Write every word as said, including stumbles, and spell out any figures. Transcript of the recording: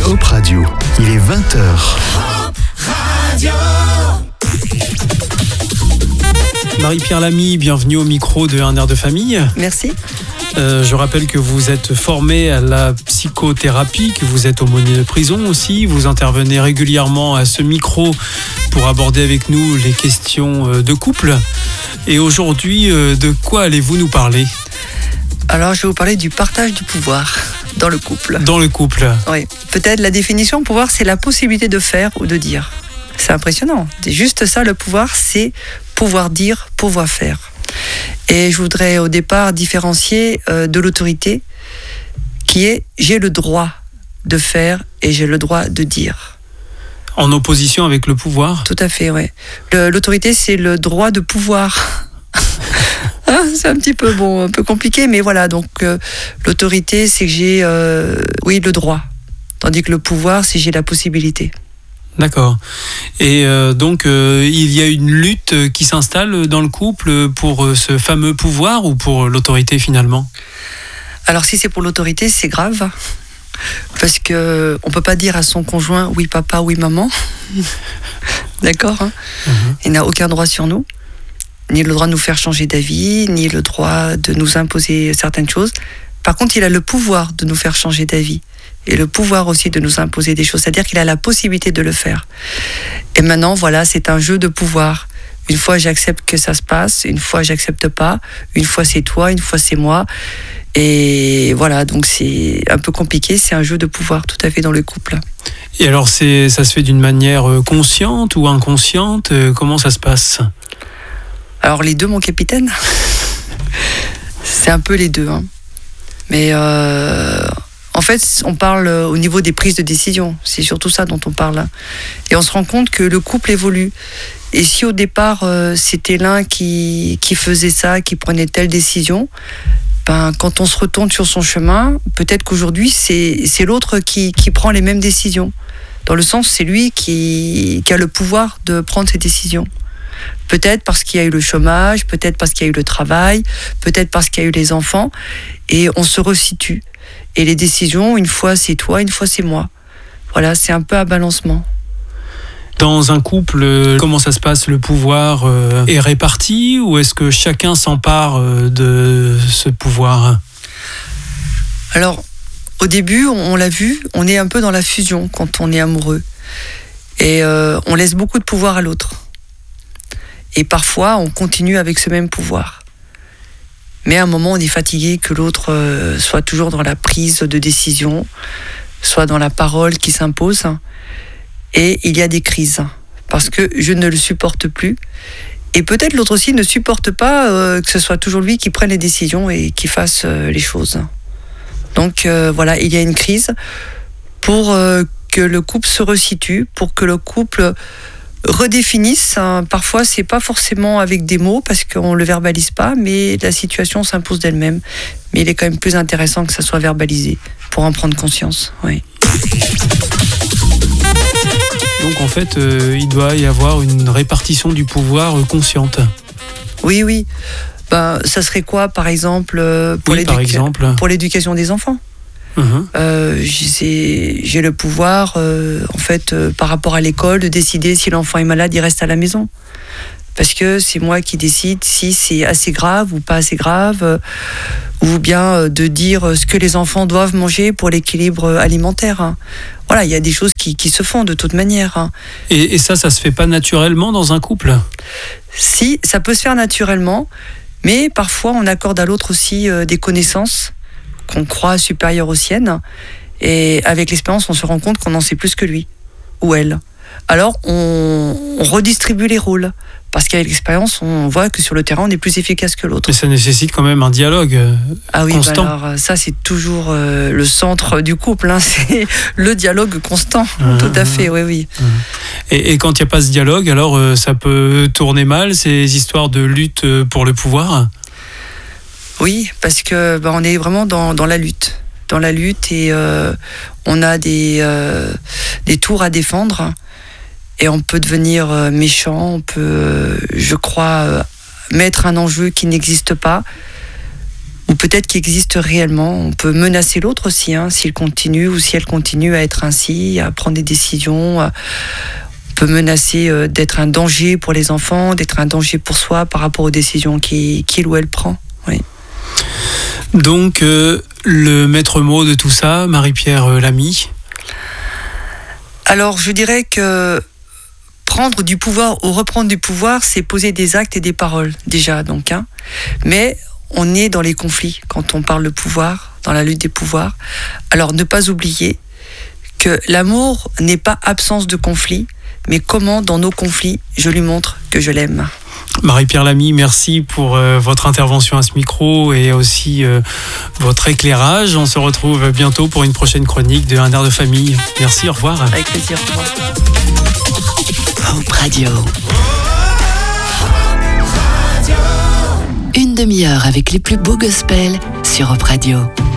Hop Radio. Il est vingt heures. Hop Radio. Marie-Pierre Lamy, bienvenue au micro de Un air de famille. Merci. Euh, je rappelle que vous êtes formé à la psychothérapie, que vous êtes aumônier de prison aussi. Vous intervenez régulièrement à ce micro pour aborder avec nous les questions de couple. Et aujourd'hui, de quoi allez-vous nous parler ? Alors, je vais vous parler du partage du pouvoir dans le couple. Dans le couple. Oui. Peut-être la définition pouvoir, c'est la possibilité de faire ou de dire. C'est impressionnant. C'est juste ça, le pouvoir, c'est pouvoir dire, pouvoir faire. Et je voudrais au départ différencier euh, de l'autorité, qui est j'ai le droit de faire et j'ai le droit de dire. En opposition avec le pouvoir ? Tout à fait, oui. L'autorité, c'est le droit de pouvoir. Hein, c'est un petit peu bon, un peu compliqué, mais voilà. Donc euh, l'autorité, c'est que j'ai, euh, oui, le droit, tandis que le pouvoir, c'est que j'ai la possibilité. D'accord. Et euh, donc, euh, il y a une lutte qui s'installe dans le couple pour ce fameux pouvoir ou pour l'autorité finalement ? Alors, si c'est pour l'autorité, c'est grave. Parce qu'on ne peut pas dire à son conjoint « oui papa, oui maman ». D'accord, hein ? Mm-hmm. Il n'a aucun droit sur nous. Ni le droit de nous faire changer d'avis, ni le droit de nous imposer certaines choses. Par contre, il a le pouvoir de nous faire changer d'avis. Et le pouvoir aussi de nous imposer des choses, c'est-à-dire qu'il a la possibilité de le faire. Et maintenant, voilà, c'est un jeu de pouvoir. Une fois, j'accepte que ça se passe, une fois, j'accepte pas, une fois, c'est toi, une fois, c'est moi. Et voilà, donc c'est un peu compliqué, c'est un jeu de pouvoir tout à fait dans le couple. Et alors, c'est, ça se fait d'une manière consciente ou inconsciente ? Comment ça se passe ? Alors, les deux, mon capitaine. C'est un peu les deux, hein. Mais... Euh... En fait, on parle au niveau des prises de décision. C'est surtout ça dont on parle. Et on se rend compte que le couple évolue. Et si au départ, euh, c'était l'un qui, qui faisait ça, qui prenait telle décision, ben, quand on se retourne sur son chemin, peut-être qu'aujourd'hui, c'est, c'est l'autre qui, qui prend les mêmes décisions. Dans le sens, c'est lui qui, qui a le pouvoir de prendre ses décisions. Peut-être parce qu'il y a eu le chômage, peut-être parce qu'il y a eu le travail, peut-être parce qu'il y a eu les enfants. Et on se resitue. Et les décisions, une fois c'est toi, une fois c'est moi. Voilà, c'est un peu un balancement. Dans un couple, comment ça se passe ? Le pouvoir euh, est réparti ou est-ce que chacun s'empare euh, de ce pouvoir ? Alors, au début, on l'a vu, on est un peu dans la fusion quand on est amoureux. Et euh, on laisse beaucoup de pouvoir à l'autre. Et parfois, on continue avec ce même pouvoir. Mais à un moment, on est fatigué que l'autre euh, soit toujours dans la prise de décision, soit dans la parole qui s'impose. Et il y a des crises, parce que je ne le supporte plus. Et peut-être l'autre aussi ne supporte pas euh, que ce soit toujours lui qui prenne les décisions et qui fasse euh, les choses. Donc euh, voilà, il y a une crise pour euh, que le couple se resitue, pour que le couple redéfinissent. Parfois, c'est pas forcément avec des mots parce qu'on le verbalise pas, mais la situation s'impose d'elle-même. Mais il est quand même plus intéressant que ça soit verbalisé pour en prendre conscience. Oui. Donc en fait, euh, il doit y avoir une répartition du pouvoir euh, consciente. Oui, oui. Ben, ça serait quoi, par exemple, pour, oui, par exemple. pour l'éducation des enfants ? Mmh. Euh, j'ai, j'ai le pouvoir, euh, en fait, euh, par rapport à l'école, de décider si l'enfant est malade, il reste à la maison. Parce que c'est moi qui décide si c'est assez grave ou pas assez grave, euh, ou bien euh, de dire ce que les enfants doivent manger pour l'équilibre alimentaire. Hein. Voilà, il y a des choses qui, qui se font de toute manière. Hein. Et, et ça, ça se fait pas naturellement dans un couple ? Si, ça peut se faire naturellement, mais parfois on accorde à l'autre aussi euh, des connaissances qu'on croit supérieure aux siennes, et avec l'expérience, on se rend compte qu'on en sait plus que lui ou elle. Alors, on, on redistribue les rôles, parce qu'avec l'expérience, on voit que sur le terrain, on est plus efficace que l'autre. Et ça nécessite quand même un dialogue euh, ah oui, constant. Bah alors, ça, c'est toujours euh, le centre du couple, hein, c'est le dialogue constant, mmh, tout à fait, oui, oui. Mmh. Et, et quand il n'y a pas ce dialogue, alors euh, ça peut tourner mal, ces histoires de lutte pour le pouvoir ? Oui, parce que bah, on est vraiment dans, dans la lutte, dans la lutte et euh, on a des, euh, des tours à défendre et on peut devenir euh, méchant, on peut, euh, je crois, euh, mettre un enjeu qui n'existe pas ou peut-être qu'il existe réellement. On peut menacer l'autre aussi, hein, s'il continue ou si elle continue à être ainsi, à prendre des décisions. On peut menacer euh, d'être un danger pour les enfants, d'être un danger pour soi par rapport aux décisions qu'il, qu'il ou elle prend. Oui. Donc, euh, le maître mot de tout ça, Marie-Pierre euh, Lamy. Alors, je dirais que prendre du pouvoir ou reprendre du pouvoir, c'est poser des actes et des paroles, déjà, donc. Hein. Mais on est dans les conflits quand on parle de pouvoir, dans la lutte des pouvoirs. Alors, ne pas oublier que l'amour n'est pas absence de conflit, mais comment, dans nos conflits, je lui montre que je l'aime. Marie-Pierre Lamy, merci pour euh, votre intervention à ce micro et aussi euh, votre éclairage. On se retrouve bientôt pour une prochaine chronique de Un air de famille. Merci, au revoir. Avec plaisir, au revoir. Hope Radio. Une demi-heure avec les plus beaux gospels sur Hope Radio.